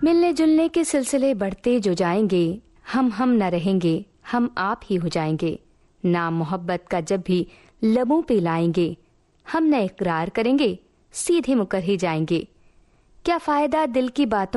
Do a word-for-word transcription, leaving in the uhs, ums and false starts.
मिलने जुलने के सिलसिले बढ़ते जो जाएंगे, हम हम न रहेंगे, हम आप ही हो जाएंगे। नाम मोहब्बत का जब भी लबों पे लाएंगे, हम न इकरार करेंगे, सीधे मुकर ही जाएंगे। क्या फायदा दिल की बातों